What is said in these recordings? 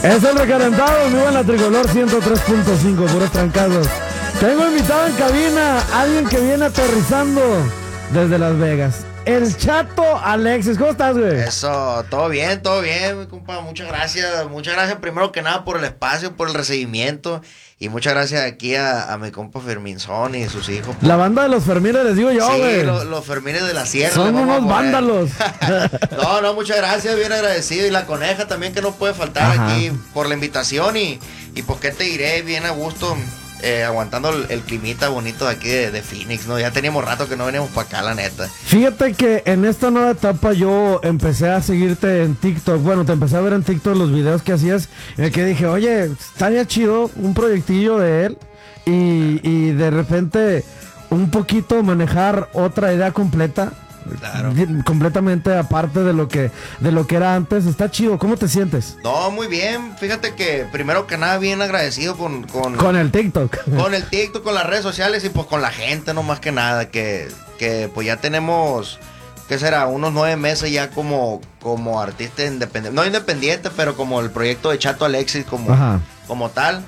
Es el recalentado, muy buena Tricolor 103.5, puros trancados. Tengo invitado en cabina a alguien que viene aterrizando desde Las Vegas. El Chato Alexis, ¿cómo estás, güey? Eso, todo bien, mi compa, muchas gracias primero que nada por el espacio, por el recibimiento, y muchas gracias aquí a mi compa Ferminzón y sus hijos. La banda de los Fermines les digo yo, güey. Sí, los Fermines de la Sierra. Son unos vándalos. No, muchas gracias, bien agradecido, y la coneja también que no puede faltar. Ajá. Aquí por la invitación y pues qué te diré, bien a gusto. Aguantando el climita bonito de aquí de Phoenix, ¿no? Ya teníamos rato que no veníamos para acá, la neta. Fíjate que en esta nueva etapa yo empecé a seguirte en TikTok. Bueno, te empecé a ver en TikTok los videos que hacías, en el que dije, oye, estaría chido un proyectillo de él y de repente un poquito manejar otra idea completa. Claro. Completamente aparte de lo que era antes. Está chido, ¿cómo te sientes? No, muy bien, fíjate que primero que nada bien agradecido con el TikTok. Con el TikTok, con las redes sociales y pues con la gente, no más que nada, que pues ya tenemos, ¿qué será? Unos 9 meses ya como artista independiente, no independiente, pero como el proyecto de Chato Alexis como tal.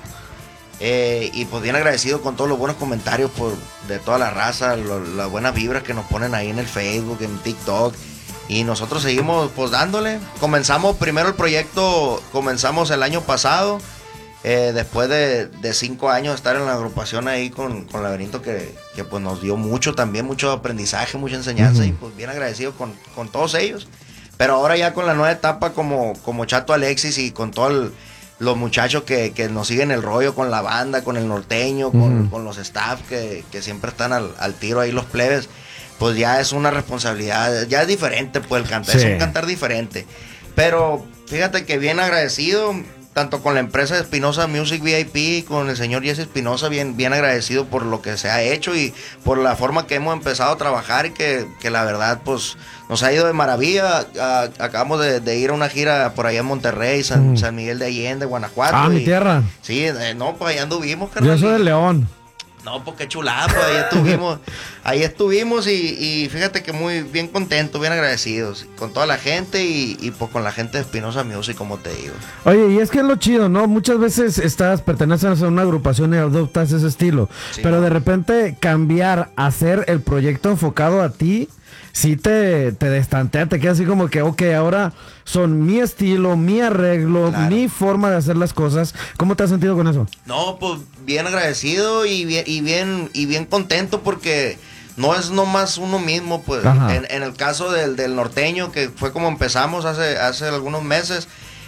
Y pues bien agradecido con todos los buenos comentarios de toda la raza, las buenas vibras que nos ponen ahí en el Facebook, en TikTok. Y nosotros seguimos pues dándole. Comenzamos primero el proyecto, comenzamos el año pasado, después de 5 años de estar en la agrupación ahí con Laberinto, que pues nos dio mucho también, mucho aprendizaje, mucha enseñanza. Y pues bien agradecido con todos ellos. Pero ahora ya con la nueva etapa como Chato Alexis y con todo los muchachos que nos siguen el rollo con la banda, con el norteño, con los staff que siempre están al tiro ahí, los plebes, pues ya es una responsabilidad, ya es diferente, pues el cantar, sí. Es un cantar diferente. Pero fíjate que bien agradecido, tanto con la empresa de Espinosa Music VIP, con el señor Jesse Espinosa, bien agradecido por lo que se ha hecho y por la forma que hemos empezado a trabajar, y que la verdad pues nos ha ido de maravilla. Acabamos de ir a una gira por allá en Monterrey, San Miguel de Allende, Guanajuato. Ah, mi tierra. Sí, no, pues allá anduvimos, carnal. Yo soy de León. No, pues qué chulada, pues ahí estuvimos y fíjate que muy bien contentos, bien agradecidos con toda la gente y pues con la gente de Espinosa Music, como te digo. Oye, y es que es lo chido, ¿no? Muchas veces perteneces a una agrupación y adoptas ese estilo, sí, pero de repente cambiar, hacer el proyecto enfocado a ti, sí te destantea, te queda así como que, ok, ahora son mi estilo, mi arreglo, claro, mi forma de hacer las cosas. ¿Cómo te has sentido con eso? No, pues bien agradecido y bien contento, porque no es nomás uno mismo, pues. En el caso del norteño, que fue como empezamos hace algunos meses,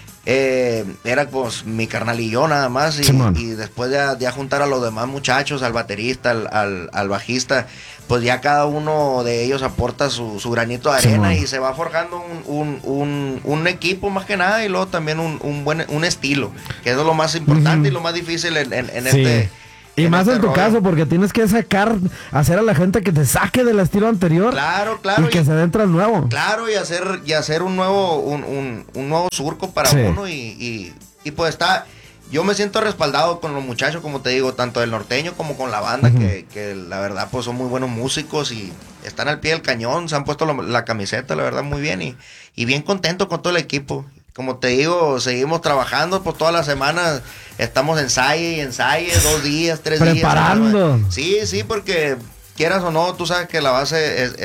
era pues mi carnal y yo nada más, y después de juntar a los demás muchachos, al baterista, al bajista, pues ya cada uno de ellos aporta su granito de arena, y se va forjando un equipo más que nada, y luego también un estilo, que es lo más importante y lo más difícil en este. Y más en tu caso, porque tienes que hacer a la gente que te saque del estilo anterior. Claro. Y que se adentre al nuevo. Claro, y hacer un nuevo surco para uno, y pues yo me siento respaldado con los muchachos, como te digo, tanto del norteño como con la banda, que la verdad pues son muy buenos músicos y están al pie del cañón, se han puesto la camiseta, la verdad, muy bien, y bien contento con todo el equipo. Como te digo, seguimos trabajando, pues todas las semanas estamos ensaye, 2 días, 3 días. Preparando. Sí, porque quieras o no, tú sabes que la base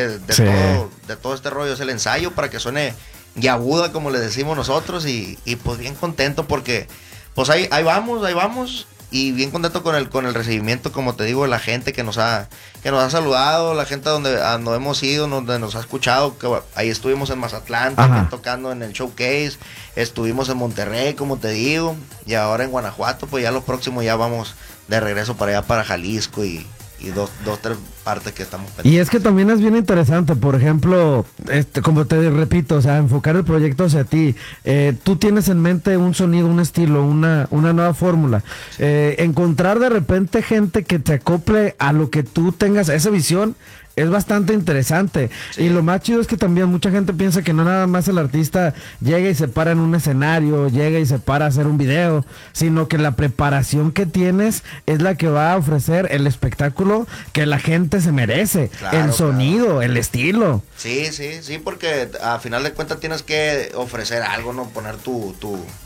de todo este rollo es el ensayo, para que suene y aguda, como le decimos nosotros, y pues bien contento porque pues ahí vamos, y bien contento con el recibimiento, como te digo, de la gente que nos ha saludado, la gente donde hemos ido, donde nos ha escuchado, que ahí estuvimos en Mazatlán, también tocando en el showcase, estuvimos en Monterrey, como te digo, y ahora en Guanajuato, pues ya los próximos ya vamos de regreso para allá, para Jalisco, y 3 partes que estamos pendientes. Y es que también es bien interesante, por ejemplo, como te repito, o sea, enfocar el proyecto hacia ti. Tú tienes en mente un sonido, un estilo, una nueva fórmula. Encontrar de repente gente que te acople a lo que tú tengas, esa visión, es bastante interesante. Sí. Y lo más chido es que también mucha gente piensa que no nada más el artista llega y se para en un escenario, llega y se para a hacer un video, sino que la preparación que tienes es la que va a ofrecer el espectáculo que la gente se merece. Claro, el sonido, el estilo. Sí, porque a final de cuentas tienes que ofrecer algo, ¿no? Poner tu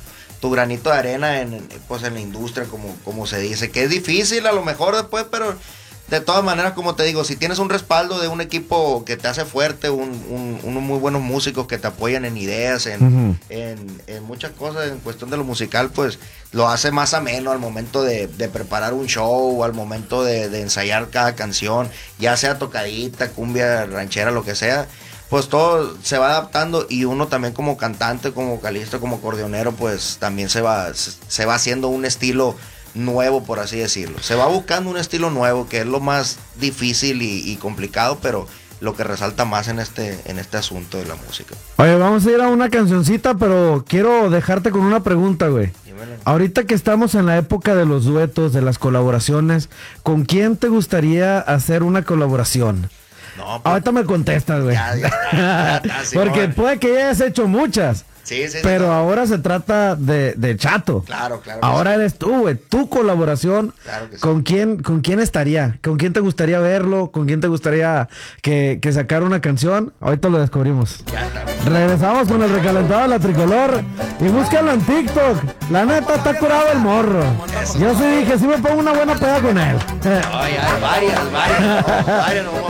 tu granito de arena pues en la industria, como se dice, que es difícil a lo mejor después, pero de todas maneras, como te digo, si tienes un respaldo de un equipo que te hace fuerte, unos muy buenos músicos que te apoyan en ideas, en muchas cosas, en cuestión de lo musical, pues lo hace más ameno al momento de preparar un show, al momento de ensayar cada canción, ya sea tocadita, cumbia, ranchera, lo que sea. Pues todo se va adaptando y uno también como cantante, como vocalista, como acordeonero, pues también se va haciendo un estilo nuevo, por así decirlo. Se va buscando un estilo nuevo, que es lo más difícil y complicado, pero lo que resalta más en este asunto de la música. Oye, vamos a ir a una cancioncita, pero quiero dejarte con una pregunta, güey. Dímelo. Ahorita que estamos en la época de los duetos, de las colaboraciones, ¿con quién te gustaría hacer una colaboración? No, pues, Ahorita me contestas, güey. ya está, sí, porque no, puede que ya hayas hecho muchas. Sí, pero no. ahora se trata de Chato. Claro. Ahora eres tú, güey. Tu colaboración. Claro que sí. ¿Con quién estaría? ¿Con quién te gustaría verlo? ¿Con quién te gustaría que sacara una canción? Ahorita lo descubrimos. Ya está. Regresamos con el recalentado de la tricolor. Y búscalo en TikTok. La neta está curado el morro. Yo sí dije, sí me pongo una buena peda con él. Ay, hay varias, no,